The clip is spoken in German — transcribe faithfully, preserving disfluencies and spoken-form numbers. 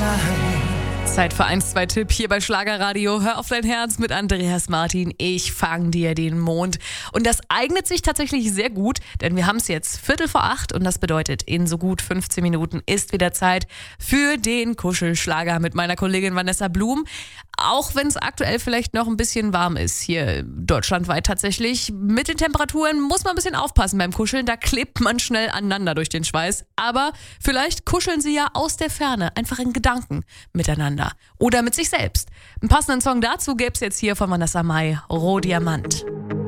Zeit für eins, zwei Tipp hier bei Schlagerradio. Hör auf dein Herz mit Andreas Martin. Ich fang dir den Mond. Und das eignet sich tatsächlich sehr gut, denn wir haben es jetzt Viertel vor acht und das bedeutet, in so gut fünfzehn Minuten ist wieder Zeit für den Kuschelschlager mit meiner Kollegin Vanessa Blum. Auch wenn es aktuell vielleicht noch ein bisschen warm ist, hier deutschlandweit tatsächlich. Mit den Temperaturen muss man ein bisschen aufpassen beim Kuscheln. Da klebt man schnell aneinander durch den Schweiß. Aber vielleicht kuscheln sie ja aus der Ferne, einfach in Gedanken miteinander. Oder mit sich selbst. Einen passenden Song dazu gäbe es jetzt hier von Vanessa Mai, Rohdiamant.